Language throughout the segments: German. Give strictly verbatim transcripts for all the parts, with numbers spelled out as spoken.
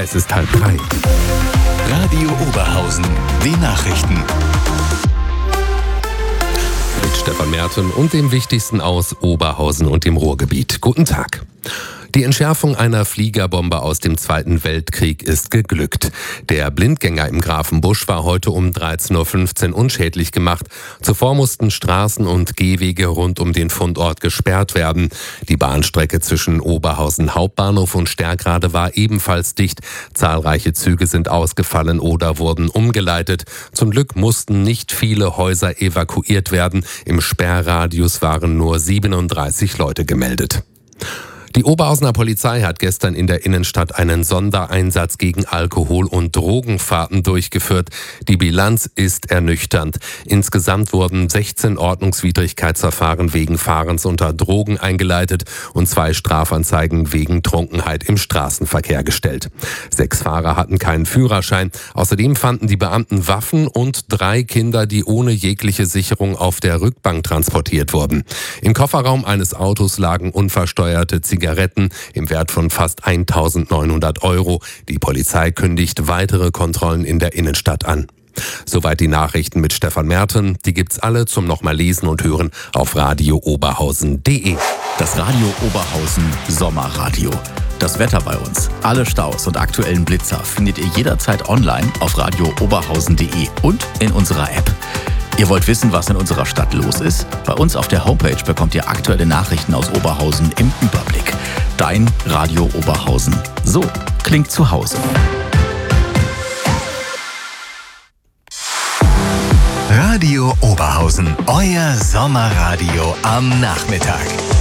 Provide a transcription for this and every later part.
Es ist halb drei. Radio Oberhausen, die Nachrichten. Mit Stefan Merten und dem Wichtigsten aus Oberhausen und dem Ruhrgebiet. Guten Tag. Die Entschärfung einer Fliegerbombe aus dem Zweiten Weltkrieg ist geglückt. Der Blindgänger im Grafenbusch war heute um dreizehn Uhr fünfzehn unschädlich gemacht. Zuvor mussten Straßen und Gehwege rund um den Fundort gesperrt werden. Die Bahnstrecke zwischen Oberhausen Hauptbahnhof und Sterkrade war ebenfalls dicht. Zahlreiche Züge sind ausgefallen oder wurden umgeleitet. Zum Glück mussten nicht viele Häuser evakuiert werden. Im Sperrradius waren nur siebenunddreißig Leute gemeldet. Die Oberhausener Polizei hat gestern in der Innenstadt einen Sondereinsatz gegen Alkohol- und Drogenfahrten durchgeführt. Die Bilanz ist ernüchternd. Insgesamt wurden sechzehn Ordnungswidrigkeitsverfahren wegen Fahrens unter Drogen eingeleitet und zwei Strafanzeigen wegen Trunkenheit im Straßenverkehr gestellt. Sechs Fahrer hatten keinen Führerschein. Außerdem fanden die Beamten Waffen und drei Kinder, die ohne jegliche Sicherung auf der Rückbank transportiert wurden. Im Kofferraum eines Autos lagen unversteuerte Zigaretten im Wert von fast eintausendneunhundert Euro. Die Polizei kündigt weitere Kontrollen in der Innenstadt an. Soweit die Nachrichten mit Stefan Merten. Die gibt's alle zum nochmal lesen und hören auf radio oberhausen punkt de. Das Radio Oberhausen Sommerradio. Das Wetter bei uns, alle Staus und aktuellen Blitzer findet ihr jederzeit online auf radio oberhausen punkt de und in unserer App. Ihr wollt wissen, was in unserer Stadt los ist? Bei uns auf der Homepage bekommt ihr aktuelle Nachrichten aus Oberhausen im Überblick. Dein Radio Oberhausen. So klingt zu Hause. Radio Oberhausen, euer Sommerradio am Nachmittag.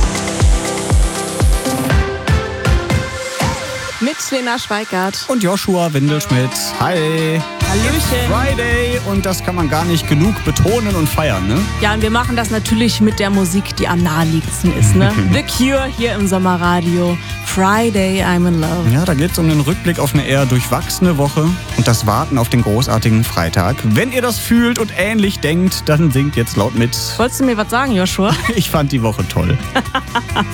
Mit Lena Schweikart und Joshua Windelschmidt. Hi. Hallöchen. Friday und das kann man gar nicht genug betonen und feiern, ne? Ja, und wir machen das natürlich mit der Musik, die am naheliegendsten ist, ne? The Cure hier im Sommerradio. Friday, I'm in love. Ja, da geht's um den Rückblick auf eine eher durchwachsene Woche und das Warten auf den großartigen Freitag. Wenn ihr das fühlt und ähnlich denkt, dann singt jetzt laut mit. Wolltest du mir was sagen, Joshua? Ich fand die Woche toll.